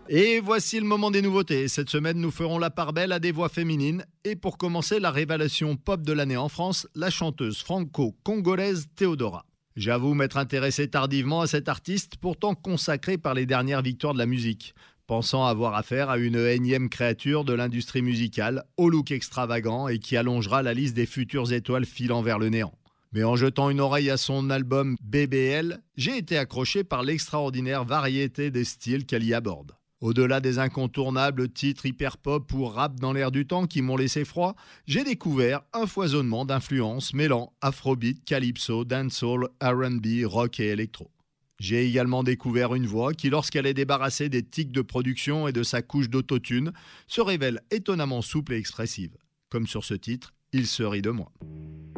Et voici le moment des nouveautés. Cette semaine, nous ferons la part belle à des voix féminines. Et pour commencer, la révélation pop de l'année en France, la chanteuse franco-congolaise Théodora. J'avoue m'être intéressé tardivement à cet artiste, pourtant consacré par les dernières victoires de la musique. Pensant avoir affaire à une énième créature de l'industrie musicale, au look extravagant et qui allongera la liste des futures étoiles filant vers le néant. Mais en jetant une oreille à son album BBL, j'ai été accroché par l'extraordinaire variété des styles qu'elle y aborde. Au-delà des incontournables titres hyper-pop ou rap dans l'air du temps qui m'ont laissé froid, j'ai découvert un foisonnement d'influences mêlant afrobeat, calypso, dancehall, R&B, rock et électro. J'ai également découvert une voix qui, lorsqu'elle est débarrassée des tics de production et de sa couche d'autotune, se révèle étonnamment souple et expressive. Comme sur ce titre, Il se rit de moi.